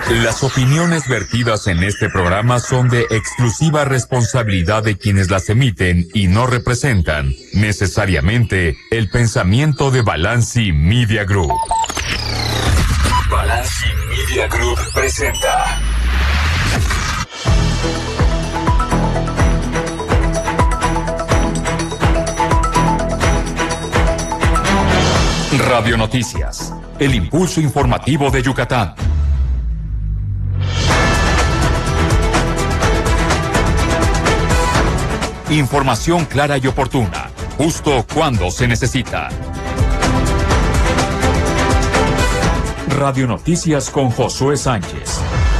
Las opiniones vertidas en este programa son de exclusiva responsabilidad de quienes las emiten y no representan necesariamente el pensamiento de Balanci Media Group. Balanci Media Group presenta Radio Noticias, el impulso informativo de Yucatán. Información clara y oportuna, justo cuando se necesita. Radio Noticias con Josué Sánchez.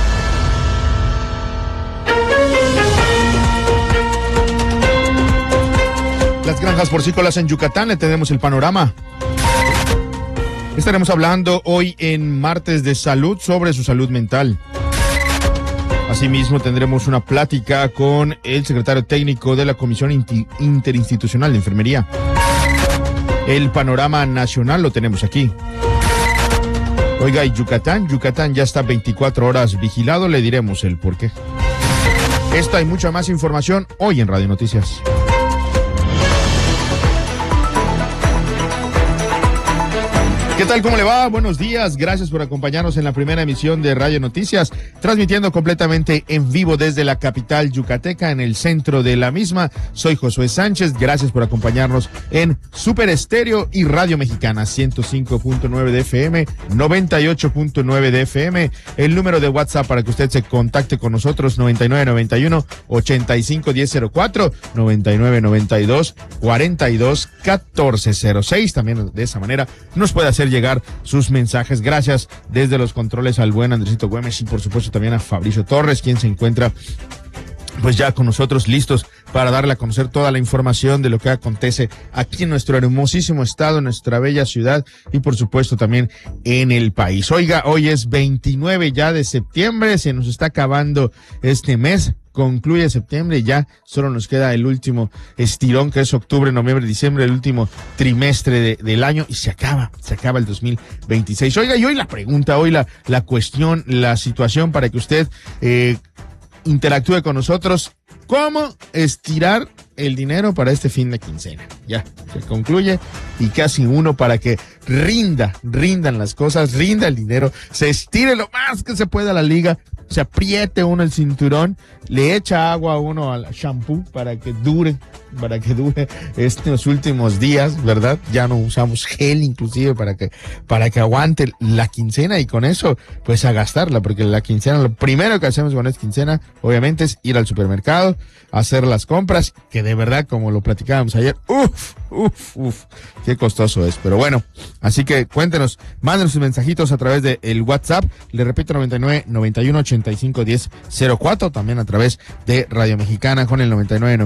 Las granjas porcícolas en Yucatán, le tenemos el panorama. Estaremos hablando hoy en Martes de Salud sobre su salud mental. Asimismo, tendremos una plática con el secretario técnico de la Comisión Interinstitucional de Enfermería. El panorama nacional lo tenemos aquí. Oiga, y Yucatán ya está 24 horas vigilado, le diremos el por qué. Esta y mucha más información hoy en Radio Noticias. ¿Qué tal? ¿Cómo le va? Buenos días. Gracias por acompañarnos en la primera emisión de Radio Noticias, transmitiendo completamente en vivo desde la capital yucateca, en el centro de la misma. Soy Josué Sánchez. Gracias por acompañarnos en Super Estéreo y Radio Mexicana, 105.9 de FM, 98.9 de FM. El número de WhatsApp para que usted se contacte con nosotros, 9991-851004, 9992-421406. También de esa manera nos puede hacer llegar sus mensajes. Gracias desde los controles al buen Andresito Güemes y por supuesto también a Fabricio Torres, quien se encuentra pues ya con nosotros listos para darle a conocer toda la información de lo que acontece aquí en nuestro hermosísimo estado, en nuestra bella ciudad y por supuesto también en el país. Oiga, hoy es 29 ya de septiembre, se nos está acabando este mes. Concluye septiembre y ya solo nos queda el último estirón, que es octubre, noviembre, diciembre, el último trimestre del año y se acaba el 2026. Oiga, y hoy la pregunta, hoy la cuestión, la situación para que usted interactúe con nosotros. ¿Cómo estirar el dinero para este fin de quincena? Ya, se concluye y casi uno para que rindan las cosas, rinda el dinero, se estire lo más que se pueda la liga, se apriete uno el cinturón, le echa agua a uno al shampoo para que dure estos últimos días, ¿verdad? Ya no usamos gel inclusive para que aguante la quincena y con eso pues a gastarla, porque la quincena, lo primero que hacemos con esta quincena obviamente es ir al supermercado, hacer las compras, que de verdad, como lo platicábamos ayer, qué costoso es, pero bueno, así que cuéntenos, mándenos sus mensajitos a través de el WhatsApp, le repito, 9991-851004, también a través de Radio Mexicana con el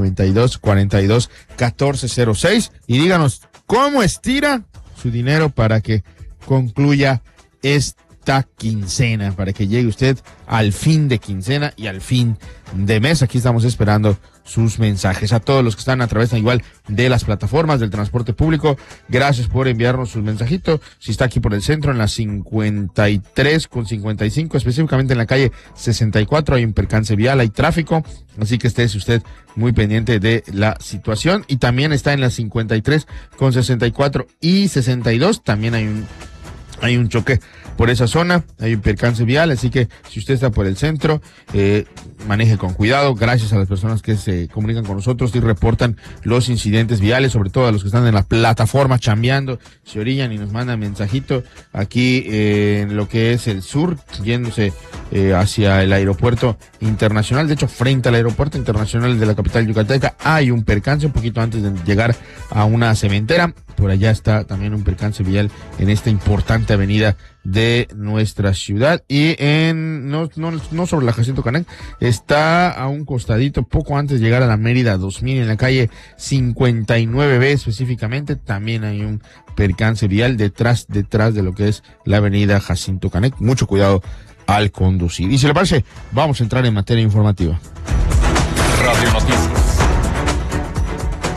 9992-421406, y díganos cómo estira su dinero para que concluya esta quincena, para que llegue usted al fin de quincena y al fin de mes. Aquí estamos esperando sus mensajes. A todos los que están a través igual de las plataformas del transporte público, gracias por enviarnos sus mensajitos. Si está aquí por el centro, en la 53 con 55, específicamente en la calle 64, hay un percance vial, hay tráfico, así que esté usted muy pendiente de la situación. Y también está en la 53 con 64 y 62, también hay un choque por esa zona, hay un percance vial, así que si usted está por el centro, maneje con cuidado. Gracias a las personas que se comunican con nosotros y reportan los incidentes viales, sobre todo a los que están en la plataforma chambeando, se orillan y nos mandan mensajito aquí en lo que es el sur, yéndose hacia el aeropuerto internacional. De hecho, frente al aeropuerto internacional de la capital yucateca hay un percance un poquito antes de llegar a una cementera. Por allá está también un percance vial en esta importante avenida de nuestra ciudad, y no sobre la Jacinto Canec, está a un costadito, poco antes de llegar a la Mérida 2000, en la calle 59B específicamente, también hay un percance vial detrás de lo que es la avenida Jacinto Canec. Mucho cuidado al conducir. Y si le parece, vamos a entrar en materia informativa. Radio Noticias.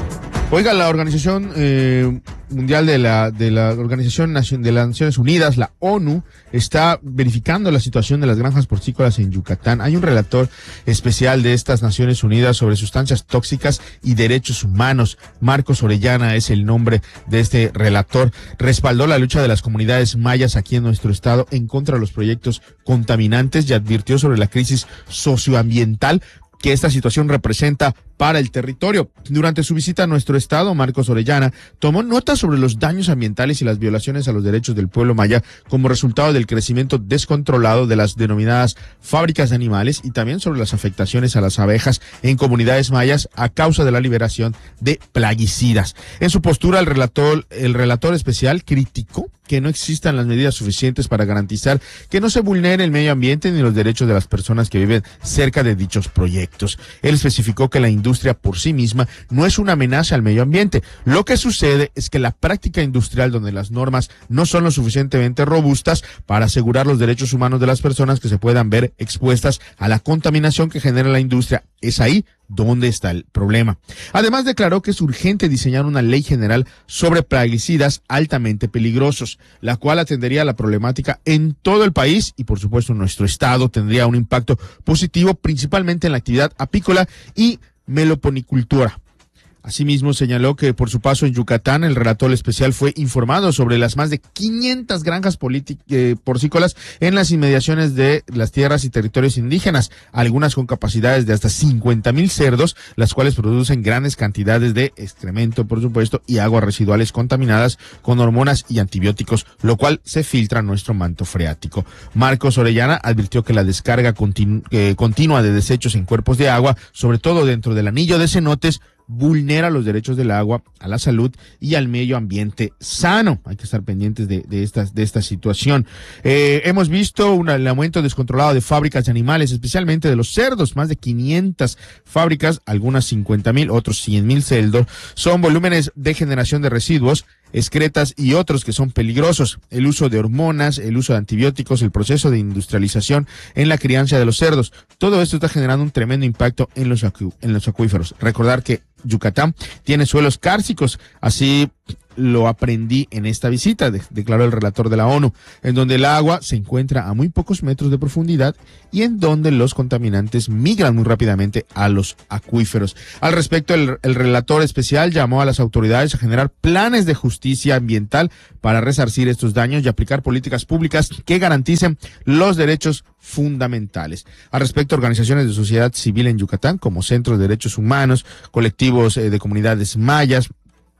Oiga, la Organización Mundial de la Organización de las Naciones Unidas, la ONU, está verificando la situación de las granjas porcícolas en Yucatán. Hay un relator especial de estas Naciones Unidas sobre sustancias tóxicas y derechos humanos. Marcos Orellana es el nombre de este relator. Respaldó la lucha de las comunidades mayas aquí en nuestro estado en contra de los proyectos contaminantes y advirtió sobre la crisis socioambiental que esta situación representa para el territorio. Durante su visita a nuestro estado, Marcos Orellana tomó nota sobre los daños ambientales y las violaciones a los derechos del pueblo maya como resultado del crecimiento descontrolado de las denominadas fábricas de animales y también sobre las afectaciones a las abejas en comunidades mayas a causa de la liberación de plaguicidas. En su postura, el relator especial criticó que no existan las medidas suficientes para garantizar que no se vulnere el medio ambiente ni los derechos de las personas que viven cerca de dichos proyectos. Él especificó que la industria por sí misma no es una amenaza al medio ambiente. Lo que sucede es que la práctica industrial donde las normas no son lo suficientemente robustas para asegurar los derechos humanos de las personas que se puedan ver expuestas a la contaminación que genera la industria, es ahí donde está el problema. Además, declaró que es urgente diseñar una ley general sobre plaguicidas altamente peligrosos, la cual atendería a la problemática en todo el país y, por supuesto, en nuestro estado tendría un impacto positivo, principalmente en la actividad apícola y meloponicultura. Asimismo, señaló que por su paso en Yucatán, el relator especial fue informado sobre las más de 500 granjas porcícolas en las inmediaciones de las tierras y territorios indígenas, algunas con capacidades de hasta 50,000 cerdos, las cuales producen grandes cantidades de excremento, por supuesto, y aguas residuales contaminadas con hormonas y antibióticos, lo cual se filtra en nuestro manto freático. Marcos Orellana advirtió que la descarga continua de desechos en cuerpos de agua, sobre todo dentro del anillo de cenotes, vulnera los derechos del agua, a la salud y al medio ambiente sano. Hay que estar pendientes de esta situación. Hemos visto el aumento descontrolado de fábricas de animales, especialmente de los cerdos, más de 500 fábricas, algunas 50,000, otros 100,000 cerdos. Son volúmenes de generación de residuos, excretas y otros que son peligrosos. El uso de hormonas, el uso de antibióticos, el proceso de industrialización en la crianza de los cerdos. Todo esto está generando un tremendo impacto en los acuíferos. Recordar que Yucatán tiene suelos cársticos, así lo aprendí en esta visita, declaró el relator de la ONU, en donde el agua se encuentra a muy pocos metros de profundidad y en donde los contaminantes migran muy rápidamente a los acuíferos. Al respecto, el relator especial llamó a las autoridades a generar planes de justicia ambiental para resarcir estos daños y aplicar políticas públicas que garanticen los derechos fundamentales. Al respecto, organizaciones de sociedad civil en Yucatán, como Centros de Derechos Humanos, colectivos de comunidades mayas,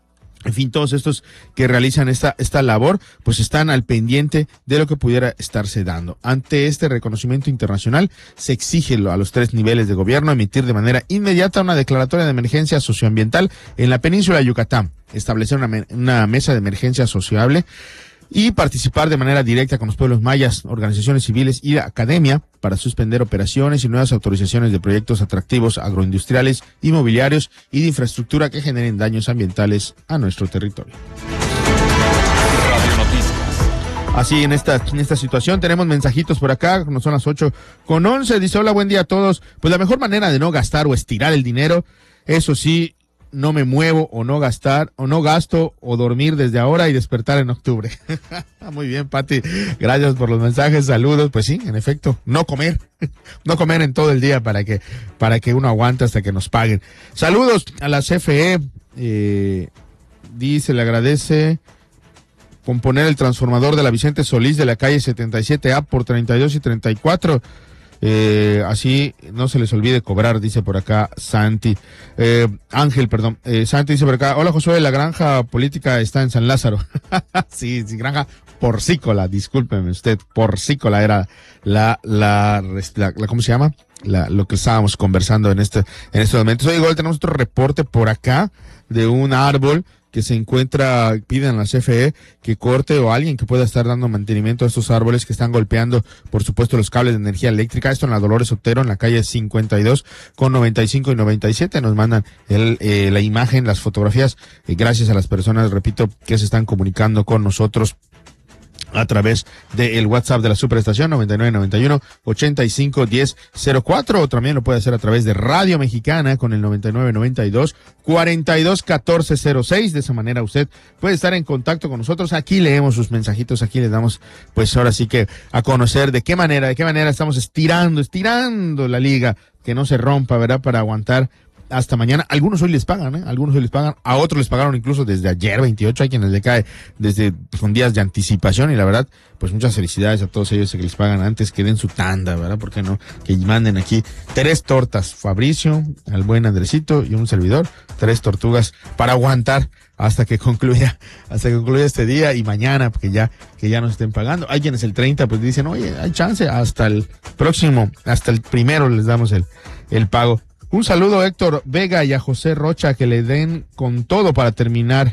en fin, todos estos que realizan esta labor, pues están al pendiente de lo que pudiera estarse dando. Ante este reconocimiento internacional, se exige a los 3 niveles de gobierno emitir de manera inmediata una declaratoria de emergencia socioambiental en la península de Yucatán, establecer una mesa de emergencia sociable y participar de manera directa con los pueblos mayas, organizaciones civiles y la academia para suspender operaciones y nuevas autorizaciones de proyectos atractivos agroindustriales, inmobiliarios y de infraestructura que generen daños ambientales a nuestro territorio. Radio Noticias. Así en esta situación tenemos mensajitos por acá, no son las 8:11, dice: hola, buen día a todos. Pues la mejor manera de no gastar o estirar el dinero, eso sí, no me muevo o no gastar o no gasto o dormir desde ahora y despertar en octubre. Muy bien, Pati, gracias por los mensajes, saludos. Pues sí, en efecto, no comer en todo el día para que uno aguante hasta que nos paguen. Saludos a la CFE, dice, le agradece componer el transformador de la Vicente Solís de la calle 77A por 32 y 34. Así no se les olvide cobrar, dice por acá Santi. Santi dice por acá: hola Josué, la granja política está en San Lázaro. sí, granja porcícola, discúlpeme usted, porcícola era la ¿cómo se llama? Lo que estábamos conversando en estos momentos. Oye, igual tenemos otro reporte por acá de un árbol que se encuentra, piden a la CFE que corte, o alguien que pueda estar dando mantenimiento a estos árboles que están golpeando, por supuesto, los cables de energía eléctrica. Esto en la Dolores Otero, en la calle 52 con 95 y 97. Nos mandan la imagen, las fotografías, gracias a las personas, repito, que se están comunicando con nosotros a través del WhatsApp de la Superestación 9991-851004, o también lo puede hacer a través de Radio Mexicana con el 9992-421406. De esa manera usted puede estar en contacto con nosotros. Aquí leemos sus mensajitos, aquí les damos pues ahora sí que a conocer de qué manera estamos estirando la liga, que no se rompa, ¿verdad? Para aguantar hasta mañana. Algunos hoy les pagan, a otros les pagaron incluso desde ayer 28, hay quienes le cae con días de anticipación, y la verdad, pues muchas felicidades a todos ellos que les pagan antes, que den su tanda, ¿verdad? ¿Por qué no? Que manden aquí 3 tortas, Fabricio, al buen Andresito y un servidor, 3 tortugas para aguantar hasta que concluya este día y mañana, porque ya nos estén pagando. Hay quienes el 30 pues dicen, oye, hay chance, hasta el primero les damos el pago. Un saludo a Héctor Vega y a José Rocha, que le den con todo para terminar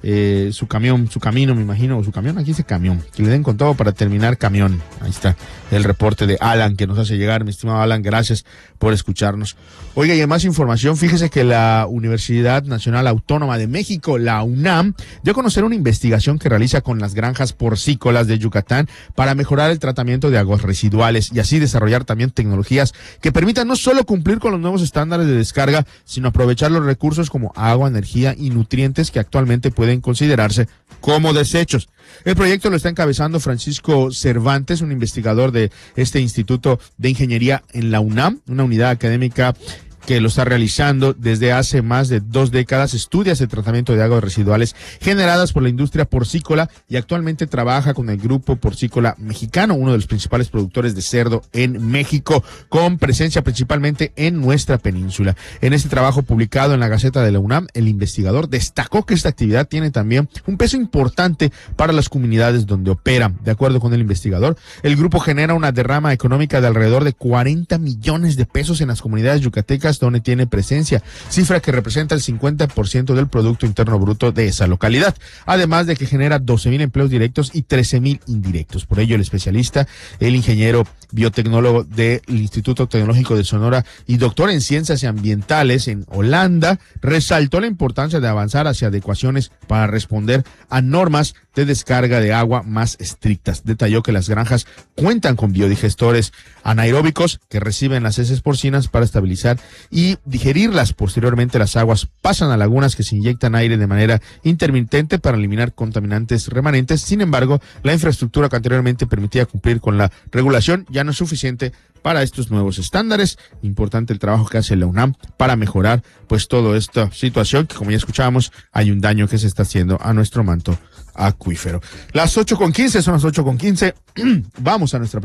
su camino, me imagino, o su camión, aquí dice camión, que le den con todo para terminar camión. Ahí está el reporte de Alan que nos hace llegar, mi estimado Alan, gracias por escucharnos. Oiga, y en más información, fíjese que la Universidad Nacional Autónoma de México, la UNAM, dio a conocer una investigación que realiza con las granjas porcícolas de Yucatán para mejorar el tratamiento de aguas residuales y así desarrollar también tecnologías que permitan no solo cumplir con los nuevos estándares de descarga, sino aprovechar los recursos como agua, energía y nutrientes que actualmente pueden considerarse como desechos. El proyecto lo está encabezando Francisco Cervantes, un investigador de este Instituto de Ingeniería en la UNAM, una unidad académica que lo está realizando desde hace más de 2 décadas, estudia el tratamiento de aguas residuales generadas por la industria porcícola y actualmente trabaja con el Grupo Porcícola Mexicano, uno de los principales productores de cerdo en México, con presencia principalmente en nuestra península. En este trabajo publicado en la Gaceta de la UNAM, el investigador destacó que esta actividad tiene también un peso importante para las comunidades donde opera. De acuerdo con el investigador, el grupo genera una derrama económica de alrededor de 40 millones de pesos en las comunidades yucatecas donde tiene presencia, cifra que representa el 50% del Producto Interno Bruto de esa localidad, además de que genera 12,000 empleos directos y 13,000 indirectos. Por ello, el especialista, el ingeniero biotecnólogo del Instituto Tecnológico de Sonora y doctor en Ciencias Ambientales en Holanda, resaltó la importancia de avanzar hacia adecuaciones para responder a normas de descarga de agua más estrictas. Detalló que las granjas cuentan con biodigestores anaeróbicos que reciben las heces porcinas para estabilizar y digerirlas. Posteriormente, las aguas pasan a lagunas que se inyectan aire de manera intermitente para eliminar contaminantes remanentes. Sin embargo, la infraestructura que anteriormente permitía cumplir con la regulación ya no es suficiente para estos nuevos estándares. Importante el trabajo que hace la UNAM para mejorar pues toda esta situación, que como ya escuchábamos, hay un daño que se está haciendo a nuestro manto acuífero. Las 8:15, son las 8:15. Vamos a nuestra